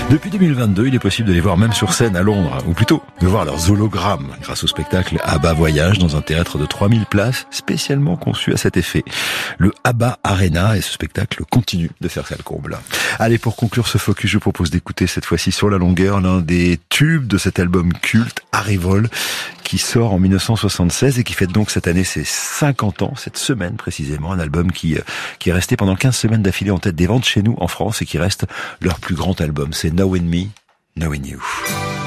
Depuis 2022, il est possible de les voir même sur scène à Londres, ou plutôt de voir leurs hologrammes grâce au spectacle ABBA Voyage dans un théâtre de 3000 places spécialement conçu à cet effet. Le ABBA Arena, et ce spectacle continue de faire ça le comble. Allez, pour conclure ce focus, je vous propose d'écouter cette fois-ci sur la longueur l'un des tubes de cet album culte, Arrival, qui sort en 1976 et qui fête donc cette année ses 50 ans, cette semaine précisément, un album qui est resté pendant 15 semaines d'affilée en tête des ventes chez nous en France et qui reste leur plus grand album. C'est Knowing Me, Knowing You.